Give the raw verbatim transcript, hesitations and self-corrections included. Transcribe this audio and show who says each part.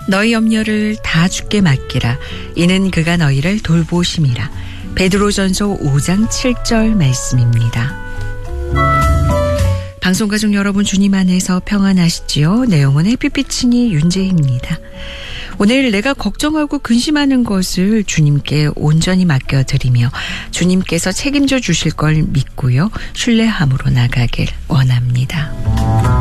Speaker 1: 너희 염려를 다 주께 맡기라. 이는 그가 너희를 돌보심이라. 베드로전서 오 장 칠 절 말씀입니다. 방송가족 여러분, 주님 안에서 평안하시지요? 내용은 햇빛비치니 윤재희입니다. 오늘 내가 걱정하고 근심하는 것을 주님께 온전히 맡겨드리며 주님께서 책임져 주실 걸 믿고요, 신뢰함으로 나가길 원합니다.